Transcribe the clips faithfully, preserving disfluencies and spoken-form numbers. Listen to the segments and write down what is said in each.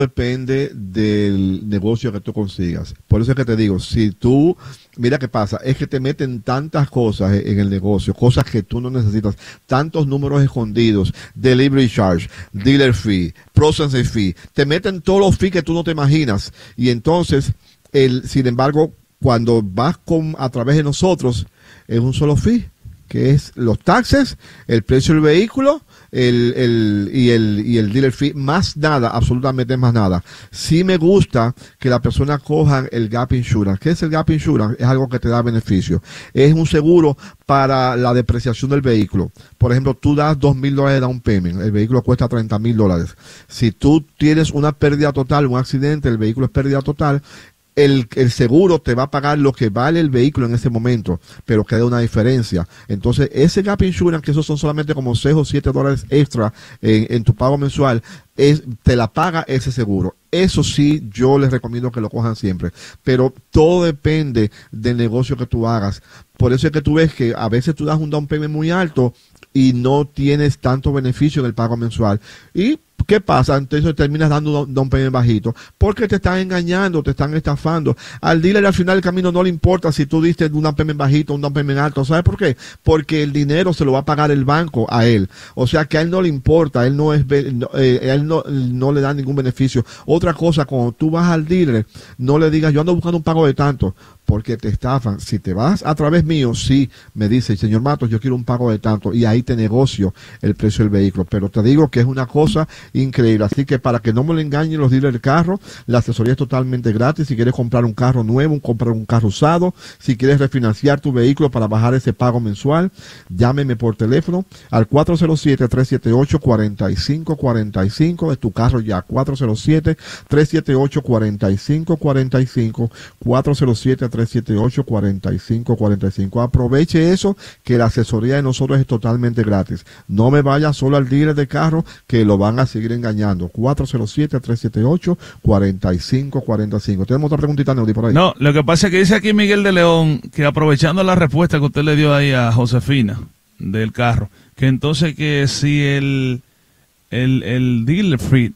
depende del negocio que tú consigas. Por eso es que te digo, si tú, mira qué pasa, es que te meten tantas cosas en el negocio, cosas que tú no necesitas, tantos números escondidos, delivery charge, dealer fee, processing fee, te meten todos los fees que tú no te imaginas. Y entonces, el, sin embargo, cuando vas con, a través de nosotros, es un solo fee, que es los taxes, el precio del vehículo, el, el, y, el, y el dealer fee, más nada, absolutamente más nada. Sí me gusta que la persona coja el Gap Insurance. ¿Qué es el Gap Insurance? Es algo que te da beneficio. Es un seguro para la depreciación del vehículo. Por ejemplo, tú das dos mil dólares de down payment, el vehículo cuesta treinta mil dólares. Si tú tienes una pérdida total, un accidente, el vehículo es pérdida total, El, el seguro te va a pagar lo que vale el vehículo en ese momento, pero queda una diferencia. Entonces, ese Gap Insurance, que esos son solamente como seis o siete dólares extra en, en tu pago mensual, es, te la paga ese seguro. Eso sí, yo les recomiendo que lo cojan siempre. Pero todo depende del negocio que tú hagas. Por eso es que tú ves que a veces tú das un down payment muy alto y no tienes tanto beneficio en el pago mensual. Y ¿qué pasa? Entonces terminas dando un down payment bajito, porque te están engañando, te están estafando. Al dealer al final del camino no le importa si tú diste un down payment bajito, un down payment alto. ¿Sabes por qué? Porque el dinero se lo va a pagar el banco a él. O sea que a él no le importa, él no es, eh, él no, no le da ningún beneficio. Otra cosa, cuando tú vas al dealer, no le digas, yo ando buscando un pago de tanto, porque te estafan. Si te vas a través mío, sí, me dice, señor Matos, yo quiero un pago de tanto, y ahí te negocio el precio del vehículo. Pero te digo que es una cosa increíble. Así que para que no me lo engañen los dealers del carro, la asesoría es totalmente gratis. Si quieres comprar un carro nuevo, comprar un carro usado, si quieres refinanciar tu vehículo para bajar ese pago mensual, llámeme por teléfono al cuatro cero siete, tres siete ocho, cuatro cinco cuatro cinco. Es tu carro ya, cuatro cero siete, tres siete ocho, cuatro cinco cuatro cinco, cuatro cero siete, tres siete ocho, cuatro cinco cuatro cinco. Aproveche eso, que la asesoría de nosotros es totalmente gratis. No me vaya solo al dealer de carro, que lo van a seguir engañando. cuatro cero siete, tres siete ocho, cuatro cinco cuatro cinco. ¿Tenemos otra preguntita, Neudi, por ahí? No, lo que pasa es que dice aquí Miguel de León que, aprovechando la respuesta que usted le dio ahí a Josefina del carro, que entonces que si el, el, el dealer fee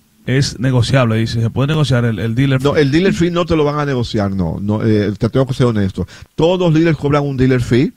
es negociable, dice, se puede negociar el, el dealer fee. No, el dealer fee no te lo van a negociar, no, no eh, te tengo que ser honesto. Todos los dealers cobran un dealer fee.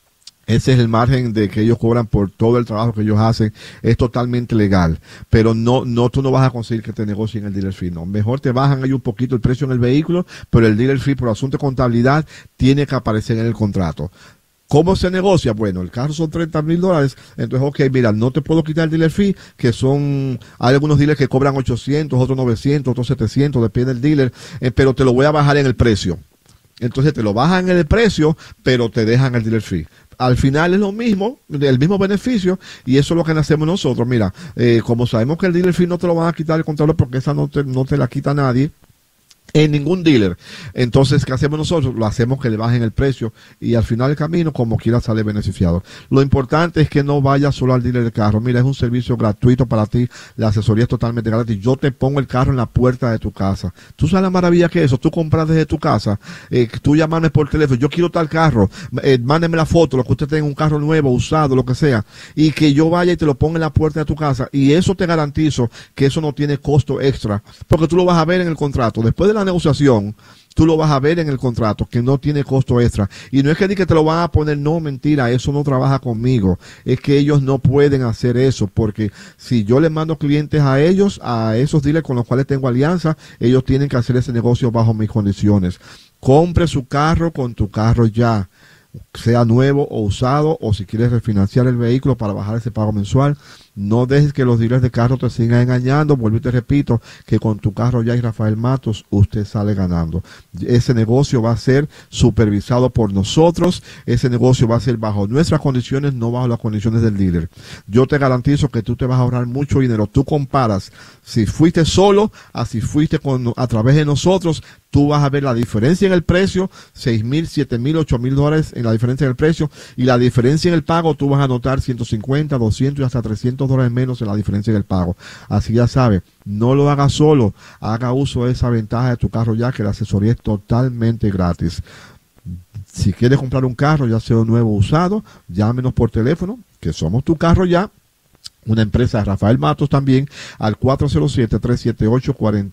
Ese es el margen de que ellos cobran por todo el trabajo que ellos hacen. Es totalmente legal. Pero no, no, tú no vas a conseguir que te negocien el dealer fee, no. Mejor te bajan ahí un poquito el precio en el vehículo, pero el dealer fee por asunto de contabilidad tiene que aparecer en el contrato. ¿Cómo se negocia? Bueno, el carro son treinta mil dólares. Entonces, ok, mira, no te puedo quitar el dealer fee, que son, hay algunos dealers que cobran ochocientos, otros novecientos, otros setecientos, depende del dealer, eh, pero te lo voy a bajar en el precio. Entonces te lo bajan en el precio, pero te dejan el dealer fee. Al final es lo mismo, el mismo beneficio, y eso es lo que hacemos nosotros. Mira, eh, como sabemos que el dealer fee no te lo van a quitar el contrato, porque esa no te, no te la quita nadie en ningún dealer. Entonces, ¿qué hacemos nosotros? Lo hacemos que le bajen el precio, y al final del camino, como quiera, sale beneficiado. Lo importante es que no vayas solo al dealer del carro. Mira, es un servicio gratuito para ti. La asesoría es totalmente gratis. Yo te pongo el carro en la puerta de tu casa. Tú sabes la maravilla que es eso. Tú compras desde tu casa. Eh, tú llamas por teléfono. Yo quiero tal carro. Eh, mándeme la foto, lo que usted tenga, un carro nuevo, usado, lo que sea. Y que yo vaya y te lo ponga en la puerta de tu casa. Y eso te garantizo que eso no tiene costo extra. Porque tú lo vas a ver en el contrato. Después de la negociación, tú lo vas a ver en el contrato, que no tiene costo extra. Y no es que, que te lo van a poner, no, mentira, eso no trabaja conmigo. Es que ellos no pueden hacer eso, porque si yo les mando clientes a ellos, a esos dealers con los cuales tengo alianza, ellos tienen que hacer ese negocio bajo mis condiciones. Compre su carro con tu carro ya, sea nuevo o usado, o si quieres refinanciar el vehículo para bajar ese pago mensual. No dejes que los dealers de carro te sigan engañando. Vuelvo y te repito que con tu carro ya y Rafael Matos, usted sale ganando. Ese negocio va a ser supervisado por nosotros. Ese negocio va a ser bajo nuestras condiciones, no bajo las condiciones del dealer. Yo te garantizo que tú te vas a ahorrar mucho dinero. Tú comparas si fuiste solo a si fuiste con, a través de nosotros. Tú vas a ver la diferencia en el precio, seis mil, siete mil, ocho mil dólares en la diferencia en el precio, y la diferencia en el pago, tú vas a notar ciento cincuenta, doscientos y hasta trescientos dólares menos en la diferencia en el pago. Así ya sabes, no lo hagas solo, haga uso de esa ventaja de tu carro ya, que la asesoría es totalmente gratis. Si quieres comprar un carro, ya sea nuevo o usado, llámenos por teléfono, que somos tu carro ya, una empresa de Rafael Matos también, al cuatro cero siete, tres siete ocho, cuatro cero